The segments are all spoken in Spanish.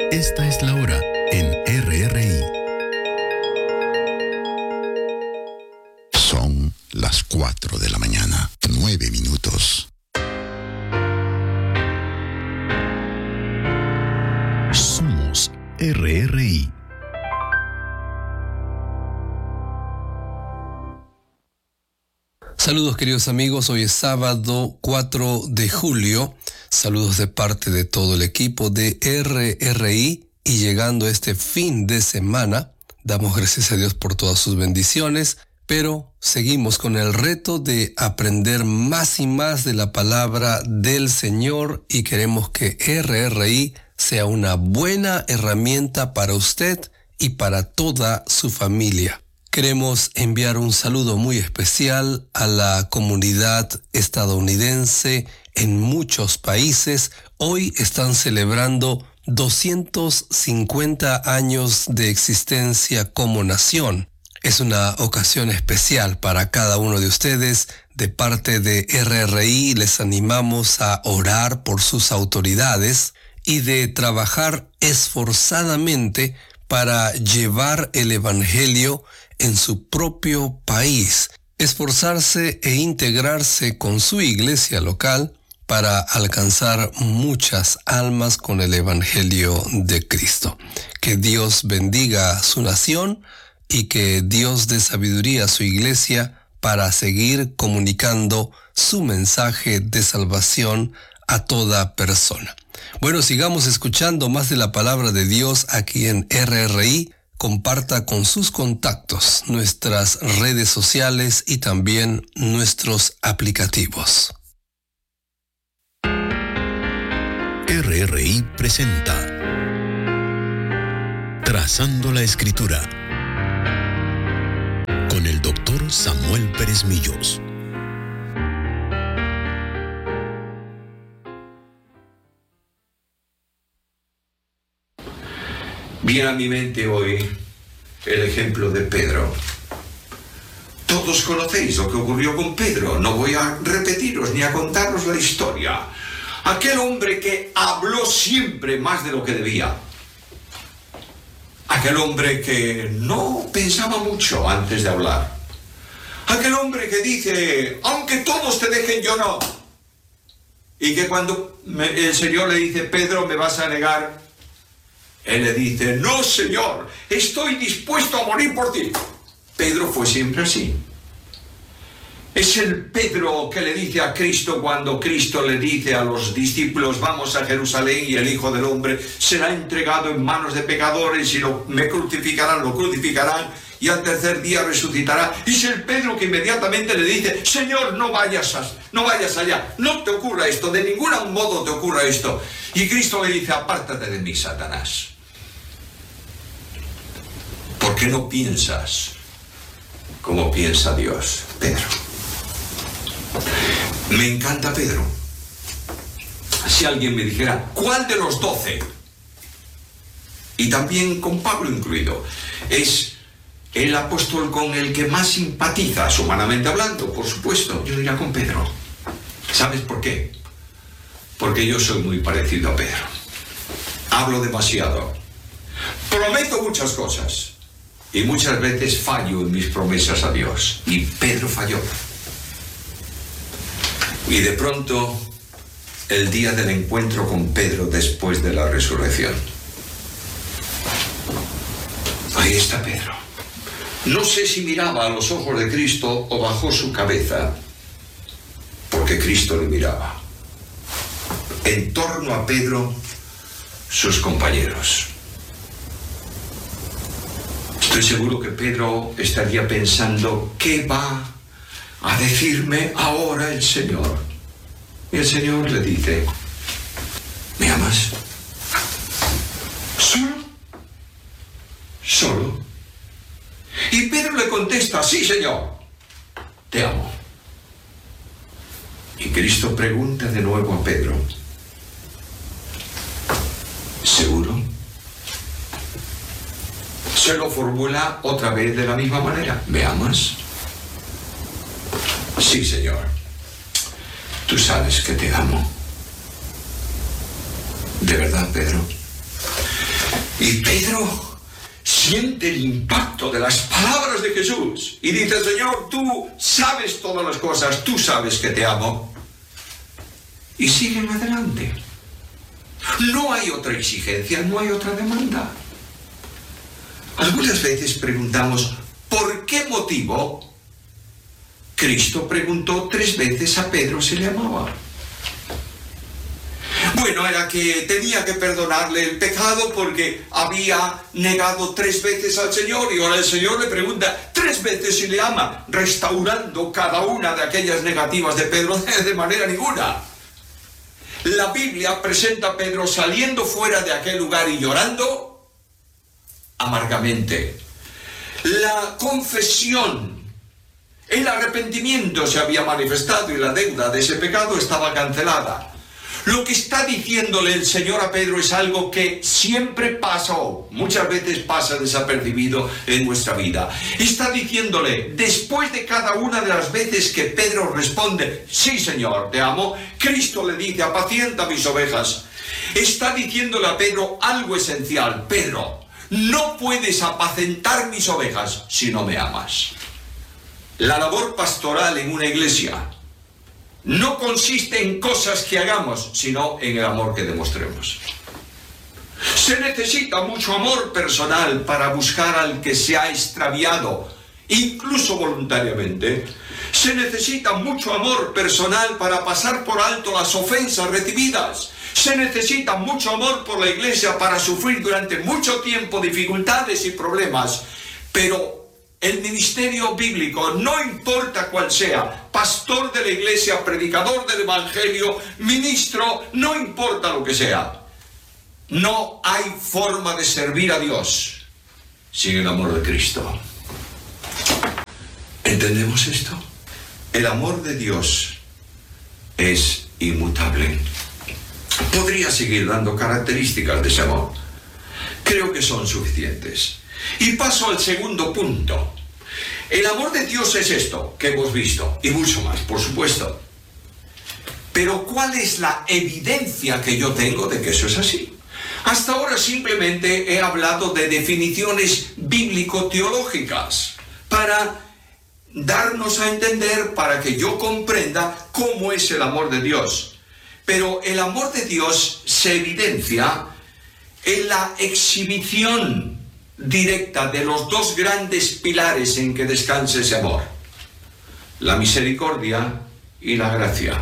Esta es la hora en RRI. Son las 4 de la mañana, 9 minutos. Somos RRI. Saludos queridos amigos, hoy es sábado 4 de julio. Saludos de parte de todo el equipo de RRI y llegando a este fin de semana, damos gracias a Dios por todas sus bendiciones, pero seguimos con el reto de aprender más y más de la palabra del Señor y queremos que RRI sea una buena herramienta para usted y para toda su familia. Queremos enviar un saludo muy especial a la comunidad estadounidense en muchos países. Hoy están celebrando 250 años de existencia como nación. Es una ocasión especial para cada uno de ustedes. De parte de RRI les animamos a orar por sus autoridades y de trabajar esforzadamente para llevar el Evangelio en su propio país, esforzarse e integrarse con su iglesia local para alcanzar muchas almas con el Evangelio de Cristo. Que Dios bendiga a su nación y que Dios dé sabiduría a su iglesia para seguir comunicando su mensaje de salvación a toda persona. Bueno, sigamos escuchando más de la palabra de Dios aquí en RRI. Comparta con sus contactos nuestras redes sociales y también nuestros aplicativos. RRI presenta Trazando la Escritura con el Dr. Samuel Pérez Millos. Viene a mi mente hoy el ejemplo de Pedro. Todos conocéis lo que ocurrió con Pedro. No voy a repetiros ni a contaros la historia. Aquel hombre que habló siempre más de lo que debía. Aquel hombre que no pensaba mucho antes de hablar. Aquel hombre que dice, aunque todos te dejen, yo no. Y que cuando el Señor le dice, Pedro, ¿me vas a negar? Él le dice, no, Señor, estoy dispuesto a morir por ti. Pedro fue siempre así. Es el Pedro que le dice a Cristo cuando Cristo le dice a los discípulos, vamos a Jerusalén y el Hijo del Hombre será entregado en manos de pecadores y me crucificarán, lo crucificarán y al tercer día resucitará. Y es el Pedro que inmediatamente le dice, Señor, no vayas allá, no te ocurra esto, de ningún modo te ocurra esto. Y Cristo le dice, apártate de mí, Satanás. ¿Por qué no piensas como piensa Dios? Pedro. Me encanta Pedro. Si alguien me dijera, ¿cuál de los 12? Y también con Pablo incluido, es el apóstol con el que más simpatizas, humanamente hablando, por supuesto, yo diría con Pedro. ¿Sabes por qué? Porque yo soy muy parecido a Pedro. Hablo demasiado. Prometo muchas cosas. Y muchas veces fallo en mis promesas a Dios. Y Pedro falló. Y de pronto, el día del encuentro con Pedro después de la resurrección. Ahí está Pedro. No sé si miraba a los ojos de Cristo o bajó su cabeza, porque Cristo le miraba. En torno a Pedro, sus compañeros. Estoy seguro que Pedro estaría pensando, ¿qué va a decirme ahora el Señor? Y el Señor le dice, ¿me amas? ¿Solo? ¿Solo? Y Pedro le contesta, sí, Señor, te amo. Y Cristo pregunta de nuevo a Pedro, ¿seguro? Se lo formula otra vez de la misma manera, ¿me amas? Sí, Señor, tú sabes que te amo. ¿De verdad, Pedro? Y Pedro siente el impacto de las palabras de Jesús y dice: Señor, tú sabes todas las cosas, tú sabes que te amo. Y siguen adelante. No hay otra exigencia, no hay otra demanda. Algunas veces preguntamos: ¿por qué motivo Cristo preguntó 3 veces a Pedro si le amaba? Bueno, era que tenía que perdonarle el pecado porque había negado 3 veces al Señor, y ahora el Señor le pregunta 3 veces si le ama, restaurando cada una de aquellas negativas de Pedro de manera ninguna. La Biblia presenta a Pedro saliendo fuera de aquel lugar y llorando amargamente. La confesión, el arrepentimiento se había manifestado y la deuda de ese pecado estaba cancelada. Lo que está diciéndole el Señor a Pedro es algo que siempre pasa, o muchas veces pasa desapercibido en nuestra vida. Está diciéndole, después de cada una de las veces que Pedro responde: sí, Señor, te amo, Cristo le dice: apacienta mis ovejas. Está diciéndole a Pedro algo esencial: Pedro, no puedes apacentar mis ovejas si no me amas. La labor pastoral en una iglesia no consiste en cosas que hagamos, sino en el amor que demostremos. Se necesita mucho amor personal para buscar al que se ha extraviado, incluso voluntariamente. Se necesita mucho amor personal para pasar por alto las ofensas recibidas. Se necesita mucho amor por la iglesia para sufrir durante mucho tiempo dificultades y problemas. Pero el ministerio bíblico, no importa cuál sea, pastor de la iglesia, predicador del evangelio, ministro, no importa lo que sea, no hay forma de servir a Dios sin el amor de Cristo. ¿Entendemos esto? El amor de Dios es inmutable. Podría seguir dando características de ese amor. Creo que son suficientes. Y paso al segundo punto. El amor de Dios es esto que hemos visto, y mucho más, por supuesto. Pero ¿cuál es la evidencia que yo tengo de que eso es así? Hasta ahora simplemente he hablado de definiciones bíblico-teológicas para darnos a entender, para que yo comprenda cómo es el amor de Dios. Pero el amor de Dios se evidencia en la exhibición directa de los 2 grandes pilares en que descansa ese amor: la misericordia y la gracia.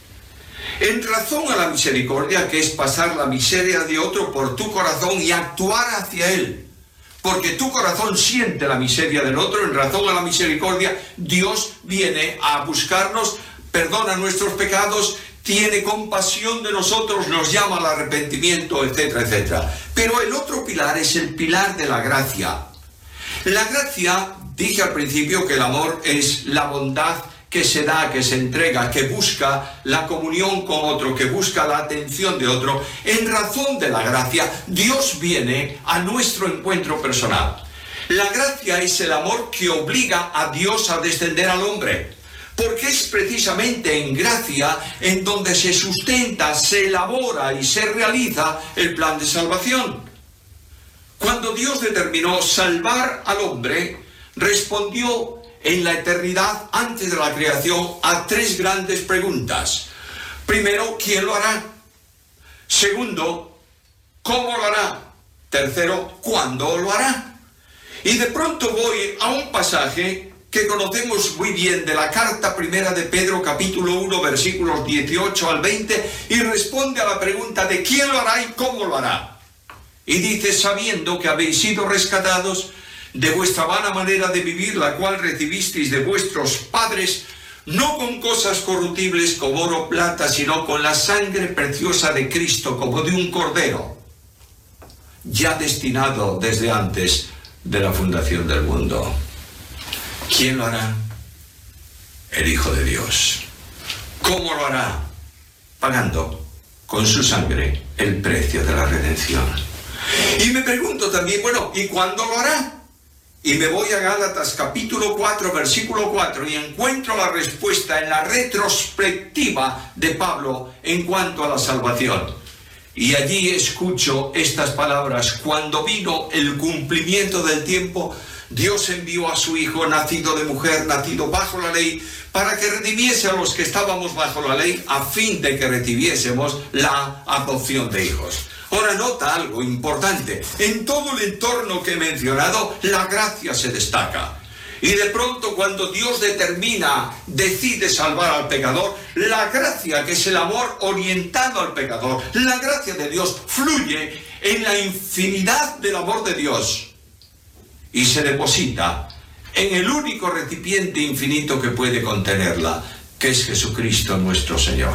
En razón a la misericordia, que es pasar la miseria de otro por tu corazón y actuar hacia él, porque tu corazón siente la miseria del otro. En razón a la misericordia, Dios viene a buscarnos, perdona nuestros pecados, tiene compasión de nosotros, nos llama al arrepentimiento, etcétera, etcétera. Pero el otro pilar es el pilar de la gracia. La gracia, dije al principio que el amor es la bondad que se da, que se entrega, que busca la comunión con otro, que busca la atención de otro. En razón de la gracia, Dios viene a nuestro encuentro personal. La gracia es el amor que obliga a Dios a descender al hombre, porque es precisamente en gracia en donde se sustenta, se elabora y se realiza el plan de salvación. Cuando Dios determinó salvar al hombre, respondió en la eternidad, antes de la creación, a 3 grandes preguntas. Primero, ¿quién lo hará? Segundo, ¿cómo lo hará? Tercero, ¿cuándo lo hará? Y de pronto voy a un pasaje que conocemos muy bien de la carta primera de Pedro, capítulo 1, versículos 18 al 20, y responde a la pregunta de quién lo hará y cómo lo hará. Y dice: sabiendo que habéis sido rescatados de vuestra vana manera de vivir, la cual recibisteis de vuestros padres, no con cosas corruptibles como oro o plata, sino con la sangre preciosa de Cristo, como de un cordero, ya destinado desde antes de la fundación del mundo. ¿Quién lo hará? El Hijo de Dios. ¿Cómo lo hará? Pagando con su sangre el precio de la redención. Y me pregunto también, bueno, ¿y cuándo lo hará? Y me voy a Gálatas capítulo 4, versículo 4, y encuentro la respuesta en la retrospectiva de Pablo en cuanto a la salvación. Y allí escucho estas palabras: cuando vino el cumplimiento del tiempo, Dios envió a su Hijo, nacido de mujer, nacido bajo la ley, para que redimiese a los que estábamos bajo la ley, a fin de que recibiésemos la adopción de hijos. Ahora nota algo importante: en todo el entorno que he mencionado, la gracia se destaca. Y de pronto, cuando Dios decide salvar al pecador, la gracia, que es el amor orientado al pecador, la gracia de Dios fluye en la infinidad del amor de Dios y se deposita en el único recipiente infinito que puede contenerla, que es Jesucristo nuestro Señor.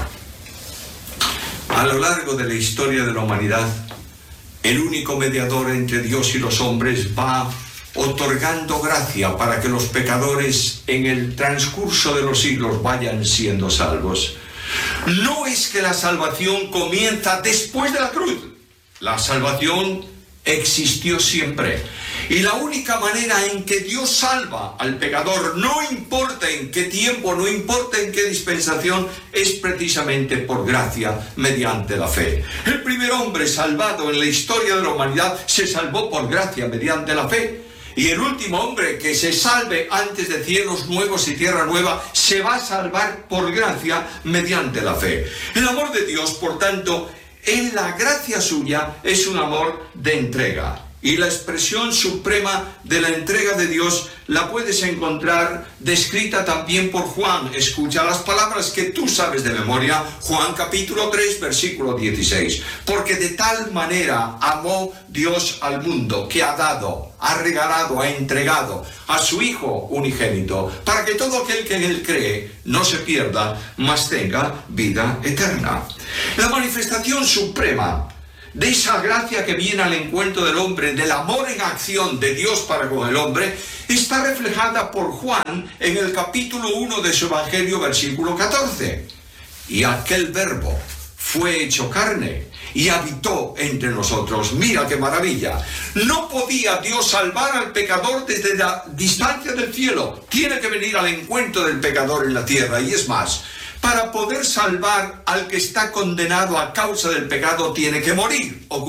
A lo largo de la historia de la humanidad, el único mediador entre Dios y los hombres va otorgando gracia para que los pecadores en el transcurso de los siglos vayan siendo salvos. No es que la salvación comienza después de la cruz. La salvación existió siempre. Y la única manera en que Dios salva al pecador, no importa en qué tiempo, no importa en qué dispensación, es precisamente por gracia, mediante la fe. El primer hombre salvado en la historia de la humanidad se salvó por gracia, mediante la fe. Y el último hombre que se salve antes de cielos nuevos y tierra nueva se va a salvar por gracia, mediante la fe. El amor de Dios, por tanto, en la gracia suya, es un amor de entrega. Y la expresión suprema de la entrega de Dios la puedes encontrar descrita también por Juan. Escucha las palabras que tú sabes de memoria. Juan capítulo 3, versículo 16. Porque de tal manera amó Dios al mundo, que ha dado, ha regalado, ha entregado a su Hijo unigénito, para que todo aquel que en él cree no se pierda, mas tenga vida eterna. La manifestación suprema de esa gracia que viene al encuentro del hombre, del amor en acción de Dios para con el hombre, está reflejada por Juan en el capítulo 1 de su Evangelio, versículo 14. Y aquel verbo fue hecho carne y habitó entre nosotros. Mira qué maravilla. No podía Dios salvar al pecador desde la distancia del cielo. Tiene que venir al encuentro del pecador en la tierra. Y es más, para poder salvar al que está condenado a causa del pecado, tiene que morir.